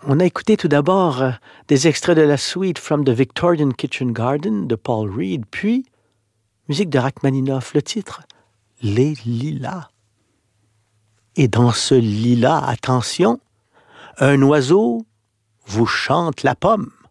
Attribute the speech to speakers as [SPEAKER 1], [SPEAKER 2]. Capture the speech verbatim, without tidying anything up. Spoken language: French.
[SPEAKER 1] On a écouté tout d'abord euh, des extraits de la suite From the Victorian Kitchen Garden de Paul Reed, puis musique de Rachmaninoff, le titre Les Lilas. Et dans ce lilas, attention, un oiseau vous chante la pomme.